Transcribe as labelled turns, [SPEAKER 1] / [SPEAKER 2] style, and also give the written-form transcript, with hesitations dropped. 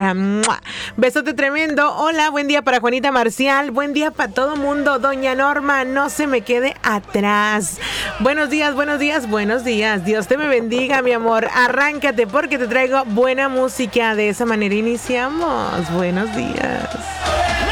[SPEAKER 1] Guadalajara. ¡Mua! Besote tremendo. Hola, buen día para Juanita Marcial. Buen día para todo mundo. Doña Norma, no se me quede atrás. Buenos días, buenos días, buenos días. Dios te me bendiga, mi amor. Arráncate porque te traigo buena música. De esa manera iniciamos. Buenos días.